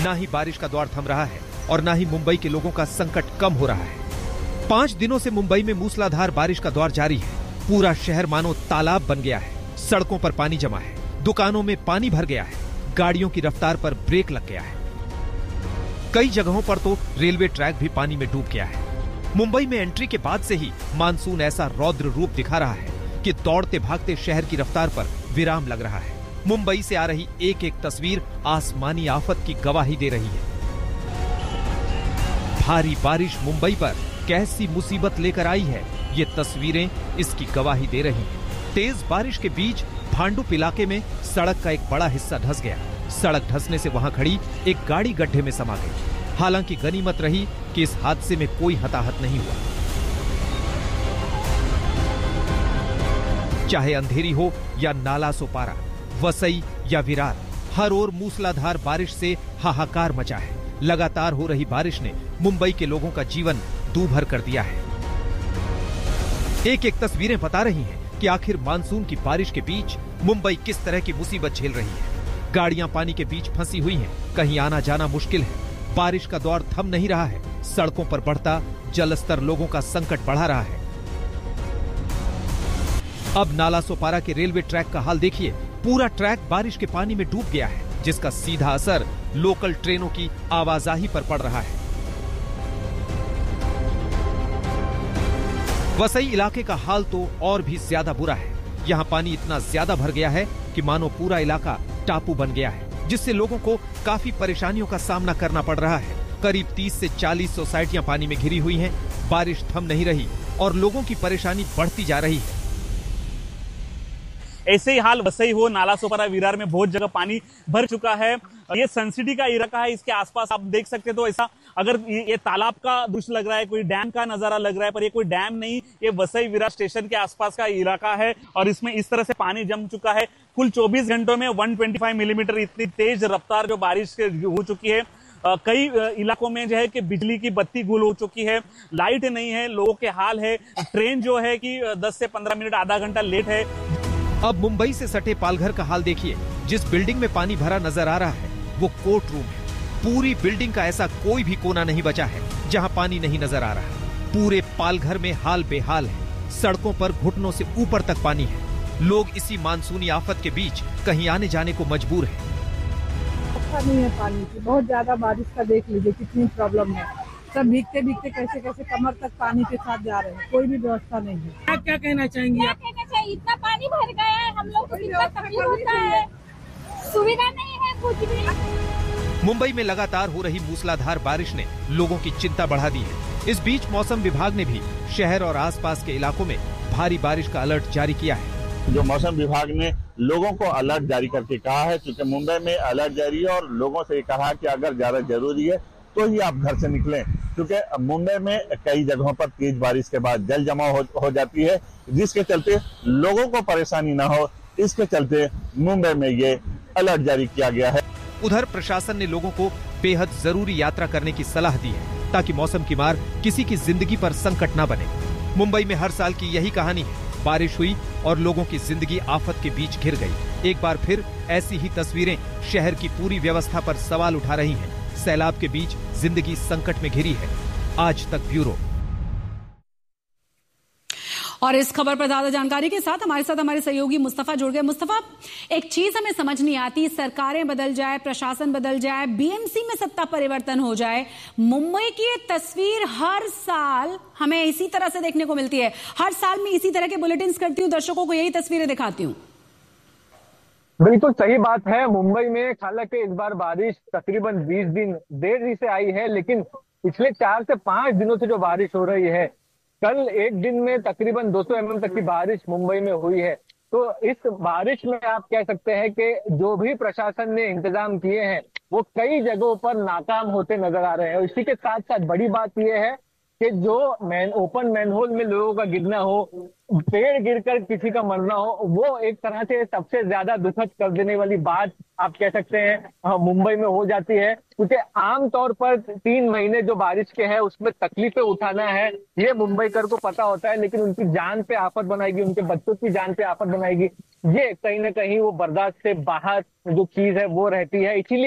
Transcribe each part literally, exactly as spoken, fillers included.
ना ही बारिश का दौर थम रहा है और ना ही मुंबई के लोगों का संकट कम हो रहा है। पांच दिनों से मुंबई में मूसलाधार बारिश का दौर जारी है। पूरा शहर मानो तालाब बन गया है। सड़कों पर पानी जमा है, दुकानों में पानी भर गया है, गाड़ियों की रफ्तार पर ब्रेक लग गया है। कई जगहों पर तो रेलवे ट्रैक भी पानी में डूब गया है। मुंबई में एंट्री के बाद से ही मानसून ऐसा रौद्र रूप दिखा रहा है कि दौड़ते भागते शहर की रफ्तार पर विराम लग रहा है। मुंबई से आ रही एक एक तस्वीर आसमानी आफत की गवाही दे रही है। भारी बारिश मुंबई पर कैसी मुसीबत लेकर आई है, ये तस्वीरें इसकी गवाही दे रही हैं। तेज बारिश के बीच भांडुप इलाके में सड़क का एक बड़ा हिस्सा धंस गया। सड़क धंसने से वहां खड़ी एक गाड़ी गड्ढे में समा गई। हालांकि गनीमत रही कि इस हादसे में कोई हताहत नहीं हुआ। चाहे अंधेरी हो या नाला सोपारा, वसई या विरार, हर ओर मूसलाधार बारिश से हाहाकार मचा है। लगातार हो रही बारिश ने मुंबई के लोगों का जीवन दूभर कर दिया है। एक एक तस्वीरें बता रही हैं कि आखिर मानसून की बारिश के बीच मुंबई किस तरह की मुसीबत झेल रही है। गाड़ियां पानी के बीच फंसी हुई हैं, कहीं आना जाना मुश्किल है। बारिश का दौर थम नहीं रहा है। सड़कों पर बढ़ता जलस्तर लोगों का संकट बढ़ा रहा है। अब नाला सोपारा के रेलवे ट्रैक का हाल देखिए। पूरा ट्रैक बारिश के पानी में डूब गया है, जिसका सीधा असर लोकल ट्रेनों की आवाजाही पर पड़ रहा है। वसई इलाके का हाल तो और भी ज्यादा बुरा है। यहाँ पानी इतना ज्यादा भर गया है कि मानो पूरा इलाका टापू बन गया है, जिससे लोगों को काफी परेशानियों का सामना करना पड़ रहा है। करीब तीस से चालीस सोसाइटियां पानी में घिरी हुई हैं। बारिश थम नहीं रही और लोगों की परेशानी बढ़ती जा रही है। ऐसे ही हाल वसई हो, नाला सोपारा, विरार में बहुत जगह पानी भर चुका है। ये सनसिटी का इलाका है। इसके आसपास आप देख सकते तो ऐसा अगर ये तालाब का दृश्य लग रहा है, कोई डैम का नजारा लग रहा है, पर ये कोई डैम नहीं, ये वसई विरार स्टेशन के आसपास का इलाका है और इसमें इस तरह से पानी जम चुका है। कुल चौबीस घंटों में एक सौ पच्चीस मिलीमीटर इतनी तेज रफ्तार जो बारिश हो चुकी है। कई इलाकों में जो है कि बिजली की बत्ती गुल हो चुकी है, लाइट नहीं है, लोगों के हाल है। ट्रेन जो है कि दस से पंद्रह मिनट आधा घंटा लेट है। अब मुंबई से सटे पालघर का हाल देखिए। जिस बिल्डिंग में पानी भरा नजर आ रहा है वो कोर्ट रूम है। पूरी बिल्डिंग का ऐसा कोई भी कोना नहीं बचा है जहां पानी नहीं नजर आ रहा। पूरे पालघर में हाल बेहाल है। सड़कों पर घुटनों से ऊपर तक पानी है। लोग इसी मानसूनी आफत के बीच कहीं आने जाने को मजबूर है। अच्छा नहीं है पानी की, बहुत ज्यादा बारिश का देख लीजिए कितनी प्रॉब्लम है। सब भीगते भीगते कैसे कैसे कमर तक पानी के साथ जा रहे हैं, कोई भी व्यवस्था नहीं है। क्या क्या कहना चाहेंगी आप? क्या कहना चाहिए? इतना पानी भर गया है, हम लोग को कितना तकलीफ होता है, सुविधा नहीं है कुछ भी। मुंबई में लगातार हो रही मूसलाधार बारिश ने लोगों की चिंता बढ़ा दी है। इस बीच मौसम विभाग ने भी शहर और आसपास के इलाकों में भारी बारिश का अलर्ट जारी किया है। जो मौसम विभाग ने लोगों को अलर्ट जारी करके कहा है, क्योंकि मुंबई में अलर्ट जारी है और लोगों से कहा कि अगर ज्यादा जरूरी है तो ही आप घर से निकलें, क्योंकि मुंबई में कई जगहों पर तेज बारिश के बाद जल जमाव हो, हो जाती है, जिसके चलते लोगों को परेशानी ना हो, इसके चलते मुंबई में ये अलर्ट जारी किया गया है। उधर प्रशासन ने लोगों को बेहद जरूरी यात्रा करने की सलाह दी है, ताकि मौसम की मार किसी की जिंदगी पर संकट न बने। मुंबई में हर साल की यही कहानी है। बारिश हुई और लोगों की जिंदगी आफत के बीच घिर गई। एक बार फिर ऐसी ही तस्वीरें शहर की पूरी व्यवस्था पर सवाल उठा रही हैं। सैलाब के बीच जिंदगी संकट में घिरी है। आज तक ब्यूरो। और इस खबर पर ज्यादा जानकारी के साथ हमारे साथ हमारे सहयोगी मुस्तफा जुड़ गए। मुस्तफा, एक चीज हमें समझ नहीं आती, सरकारें बदल जाए, प्रशासन बदल जाए, बीएमसी में सत्ता परिवर्तन हो जाए, मुंबई की ये तस्वीर हर साल हमें इसी तरह से देखने को मिलती है। हर साल मैं इसी तरह के बुलेटिन करती हूँ, दर्शकों को यही तस्वीरें दिखाती हूँ। बिल्कुल सही बात है। मुंबई में हालांकि इस बार बारिश तकरीबन बीस दिन देर से आई है, लेकिन पिछले चार से पांच दिनों से जो बारिश हो रही है, कल एक दिन में तकरीबन दो सौ एम एम तक की बारिश मुंबई में हुई है। तो इस बारिश में आप कह सकते हैं कि जो भी प्रशासन ने इंतजाम किए हैं वो कई जगहों पर नाकाम होते नजर आ रहे हैं। और इसी के साथ साथ बड़ी बात यह है कि जो मैन ओपन मैनहोल में लोगों का गिरना हो, पेड़ गिरकर किसी का मरना हो, वो एक तरह से सबसे ज्यादा दुखद कर देने वाली बात आप कह सकते हैं मुंबई में हो जाती है। क्योंकि आमतौर पर तीन महीने जो बारिश के हैं उसमें तकलीफें उठाना है, ये मुंबईकर को पता होता है, लेकिन उनकी जान पे आफत बनाएगी, उनके बच्चों की जान पे आफत बनाएगी, ये कहीं ना कहीं वो बर्दाश्त से बाहर जो चीज है वो रहती है। इसीलिए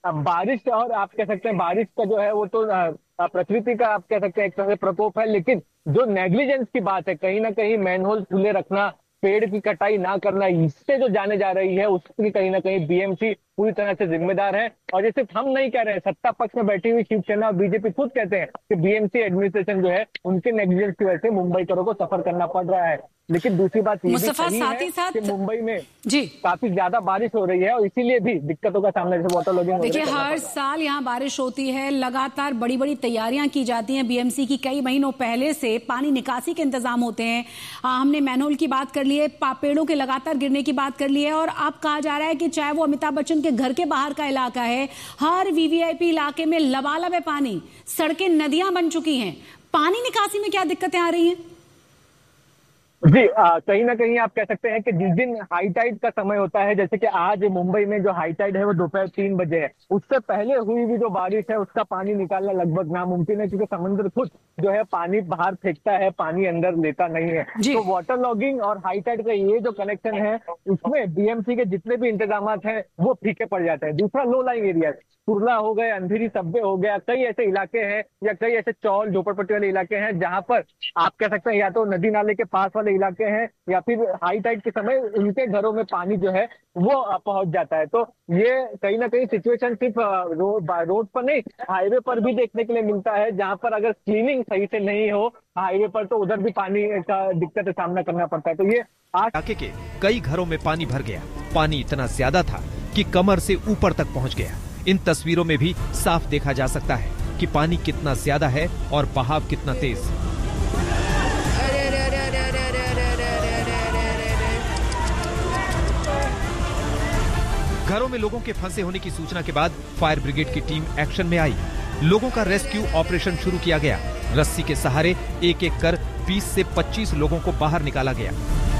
बारिश और आप कह सकते हैं बारिश का जो है वो तो प्रकृति का आप कह सकते हैं एक तरह से प्रकोप है, लेकिन जो नेग्लिजेंस की बात है, कहीं ना कहीं मैनहोल खुले रखना, पेड़ की कटाई ना करना, इससे जो जाने जा रही है उसकी कहीं ना कहीं बीएमसी पूरी तरह से जिम्मेदार है। और ये सिर्फ हम नहीं कह रहे हैं, सत्ता पक्ष में बैठी हुई शिवसेना और बीजेपी खुद कहते हैं कि बीएमसी एडमिनिस्ट्रेशन जो है उनके नेग्लिजेंस की वजह से मुंबईकरों को सफर करना पड़ रहा है। लेकिन दूसरी बात ये भी सही है साथ कि मुंबई में जी काफी ज्यादा बारिश हो रही है और इसीलिए भी दिक्कतों का सामना जैसे वाटर लॉगिंग। देखिए हर साल यहाँ बारिश होती है, लगातार बड़ी बड़ी तैयारियां की जाती हैं बीएमसी की, कई महीनों पहले से पानी निकासी के इंतजाम होते हैं। आ, हमने मैनहोल की बात कर ली है, पेड़ों के लगातार गिरने की बात कर ली है, और अब कहा जा रहा है कि चाहे वो अमिताभ बच्चन के घर के बाहर का इलाका है, हर वीवीआईपी इलाके में लबालब है पानी, सड़कें नदियां बन चुकी हैं। पानी निकासी में क्या दिक्कतें आ रही हैं? जी आ, कहीं ना कहीं आप कह सकते हैं कि जिस दिन हाई टाइड का समय होता है, जैसे कि आज मुंबई में जो हाई टाइड है वो दोपहर तीन बजे है, उससे पहले हुई भी जो बारिश है उसका पानी निकालना लगभग नामुमकिन है, क्योंकि समुद्र खुद जो है पानी बाहर फेंकता है, पानी अंदर लेता नहीं है। तो वाटर लॉगिंग और हाई टाइड का ये जो कनेक्शन है उसमें बीएमसी के जितने भी इंतजाम हैं वो फीके पड़ जाते हैं। दूसरा लो लाइंग एरिया, कुर्ला हो गए, अंधेरी सब्बे हो गया, कई ऐसे इलाके हैं या कई ऐसे चौल झोपड़पट्टी वाले इलाके हैं जहां पर आप कह सकते हैं या तो नदी नाले के पास वाले इलाके हैं या फिर हाई टाइड के समय उनके घरों में पानी जो है वो पहुंच जाता है। तो ये कहीं ना कहीं सिचुएशन सिर्फ रोड रोड पर नहीं, हाईवे पर भी देखने के लिए मिलता है, जहां पर अगर क्लीनिंग सही से नहीं हो हाईवे पर तो उधर भी पानी का दिक्कत का सामना करना पड़ता है। तो ये इलाके के कई घरों में पानी भर गया। पानी इतना ज्यादा था कि कमर से ऊपर तक पहुंच गया। इन तस्वीरों में भी साफ देखा जा सकता है कि पानी कितना ज्यादा है और बहाव कितना तेज। घरों में लोगों के फंसे होने की सूचना के बाद फायर ब्रिगेड की टीम एक्शन में आई। लोगों का रेस्क्यू ऑपरेशन शुरू किया गया। रस्सी के सहारे एक एक कर बीस से पच्चीस लोगों को बाहर निकाला गया।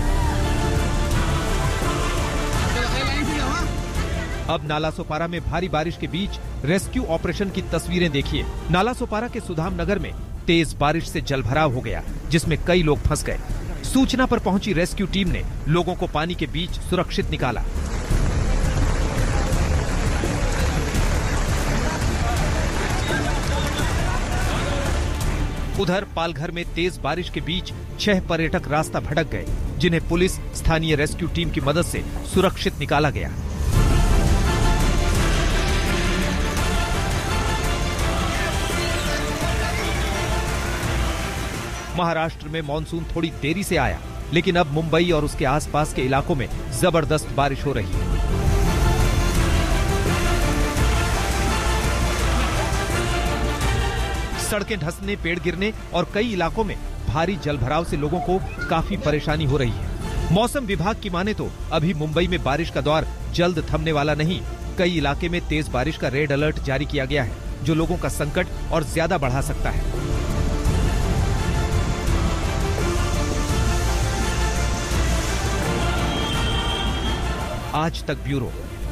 अब नालासोपारा में भारी बारिश के बीच रेस्क्यू ऑपरेशन की तस्वीरें देखिए। नालासोपारा के सुधाम नगर में तेज बारिश से जलभराव हो गया, जिसमें कई लोग फंस गए। सूचना पर पहुंची रेस्क्यू टीम ने लोगों को पानी के बीच सुरक्षित निकाला। उधर पालघर में तेज बारिश के बीच छह पर्यटक रास्ता भटक गए, जिन्हें पुलिस स्थानीय रेस्क्यू टीम की मदद से सुरक्षित निकाला गया। महाराष्ट्र में मॉनसून थोड़ी देरी से आया, लेकिन अब मुंबई और उसके आसपास के इलाकों में जबरदस्त बारिश हो रही है। सड़कें धंसने, पेड़ गिरने और कई इलाकों में भारी जलभराव से लोगों को काफी परेशानी हो रही है। मौसम विभाग की माने तो अभी मुंबई में बारिश का दौर जल्द थमने वाला नहीं। कई इलाके में तेज बारिश का रेड अलर्ट जारी किया गया है, जो लोगों का संकट और ज्यादा बढ़ा सकता है। आज तक ब्यूरो।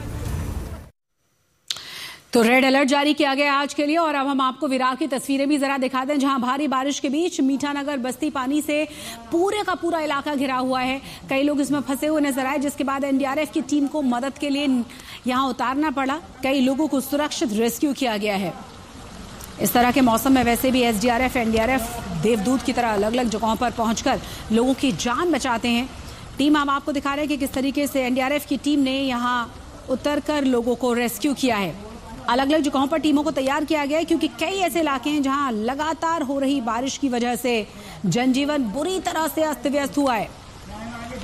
तो रेड अलर्ट जारी किया गया आज के लिए। और अब हम आपको विरार की तस्वीरें भी जरा दिखा दें, जहां भारी बारिश के बीच मीठानगर बस्ती पानी से पूरे का पूरा इलाका घिरा हुआ है। कई लोग इसमें फंसे हुए नजर आए, जिसके बाद एनडीआरएफ की टीम को मदद के लिए यहां उतारना पड़ा। कई लोगों को सुरक्षित रेस्क्यू किया गया है। इस तरह के मौसम में वैसे भी एसडीआरएफ, एनडीआरएफ देवदूत की तरह अलग अलग जगहों पर पहुंचकर लोगों की जान बचाते हैं। टीम हम आपको दिखा रहे हैं कि किस तरीके से एनडीआरएफ की टीम ने यहां उतरकर लोगों को रेस्क्यू किया है। अलग अलग जगहों पर टीमों को तैयार किया गया है, क्योंकि कई ऐसे इलाके हैं जहां लगातार हो रही बारिश की वजह से जनजीवन बुरी तरह से अस्त व्यस्त हुआ है।